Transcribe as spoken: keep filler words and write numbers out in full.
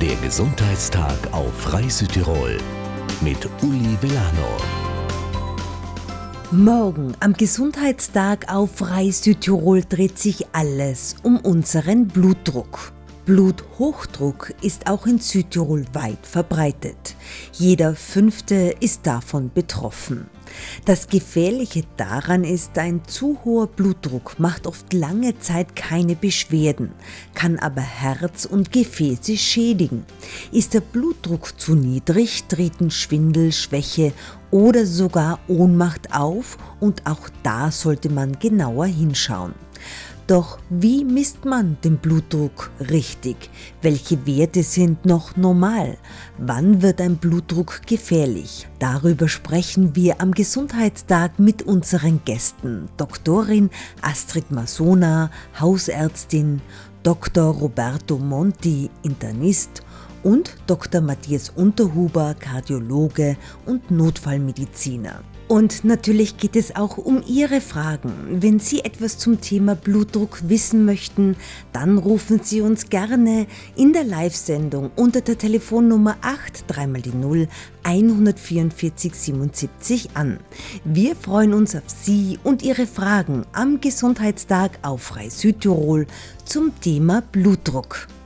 Der Gesundheitstag auf Frei Südtirol mit Uli Villano. Morgen am Gesundheitstag auf Frei Südtirol dreht sich alles um unseren Blutdruck. Bluthochdruck ist auch in Südtirol weit verbreitet. Jeder Fünfte ist davon betroffen. Das Gefährliche daran ist, ein zu hoher Blutdruck macht oft lange Zeit keine Beschwerden, kann aber Herz und Gefäße schädigen. Ist der Blutdruck zu niedrig, treten Schwindel, Schwäche oder sogar Ohnmacht auf und auch da sollte man genauer hinschauen. Doch wie misst man den Blutdruck richtig? Welche Werte sind noch normal? Wann wird ein Blutdruck gefährlich? Darüber sprechen wir am Gesundheitstag mit unseren Gästen. Doktorin Astrid Masona, Hausärztin, Doktor Roberto Monti, Internist und Doktor Matthias Unterhuber, Kardiologe und Notfallmediziner. Und natürlich geht es auch um Ihre Fragen. Wenn Sie etwas zum Thema Blutdruck wissen möchten, dann rufen Sie uns gerne in der Live-Sendung unter der Telefonnummer acht drei mal die null hundertvierundvierzig siebenundsiebzig an. Wir freuen uns auf Sie und Ihre Fragen am Gesundheitstag auf Frei Südtirol zum Thema Blutdruck.